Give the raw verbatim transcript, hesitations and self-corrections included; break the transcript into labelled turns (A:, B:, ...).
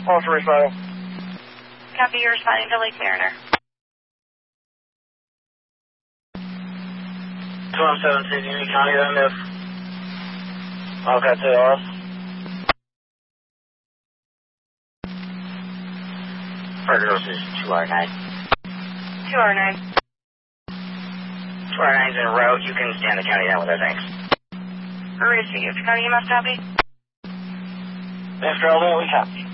A: Call for responding.
B: Copy, you're responding to Lake Mariner.
A: two one seven, Union County, then if Wildcat to us.
C: Burgos is two R nine.
B: two R nine.
C: two R nine's en route. You can stand the county down with our thanks.
B: Receive. County, you must copy.
A: After all that, we copy.